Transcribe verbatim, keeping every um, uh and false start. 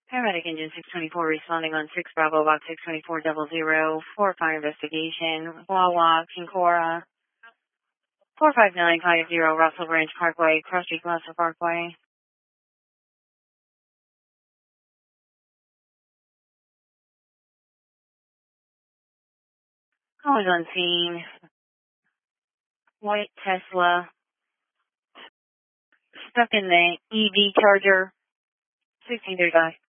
Paramedic Engine six twenty-four responding on six Bravo Box six twenty-four double zero for fire investigation. Wawa, Kincora, four five nine five zero Russell Branch Parkway, Cross Street Gloucester Parkway. Call is on scene. White Tesla stuck in the E V charger. sixteen thirty-five.